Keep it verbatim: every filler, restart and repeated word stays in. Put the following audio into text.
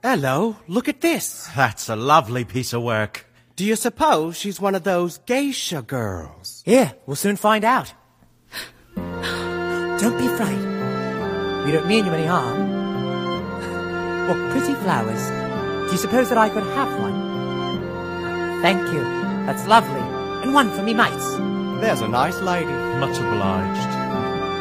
Hello, look at this. That's a lovely piece of work. Do you suppose she's one of those geisha girls? Here, we'll soon find out. Don't be afraid. We don't mean you any harm. What pretty flowers. Do you suppose that I could have one? Thank you. That's lovely. And one for me mates. There's a nice lady. Much obliged.